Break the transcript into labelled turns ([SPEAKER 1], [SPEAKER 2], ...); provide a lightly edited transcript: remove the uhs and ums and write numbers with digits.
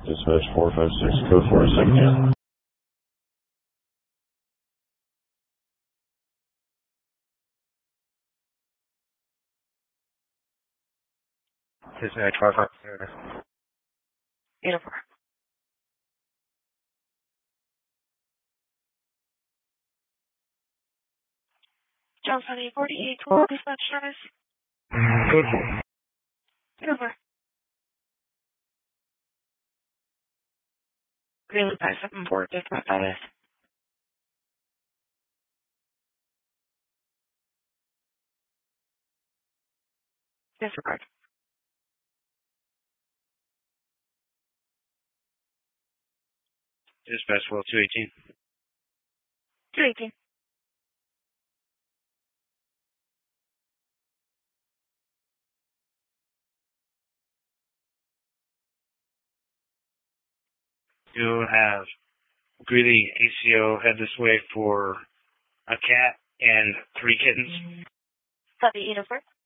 [SPEAKER 1] Dispatch 456, code 4, second unit.
[SPEAKER 2] Dispatch 456.
[SPEAKER 3] Uniform. Johnson 848, 12 dispatch service. Uniform. Green Loop 574, dispatch service. Disregard.
[SPEAKER 2] Dispatch 218.
[SPEAKER 3] 218.
[SPEAKER 2] You have Greeley ACO head this way for a cat and 3 kittens.
[SPEAKER 3] Copy, uniform.